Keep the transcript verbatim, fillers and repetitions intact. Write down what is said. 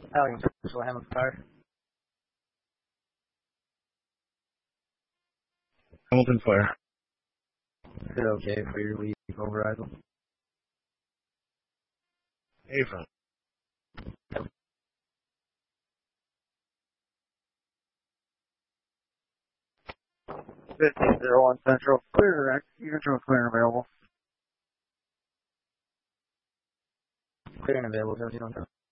Alliance Central Hamilton Fire. Hamilton Fire. Is it okay for your leave override? Avon. fifteen zero one Central. Clear direct. You control clear and available. Clear and available, seventeen on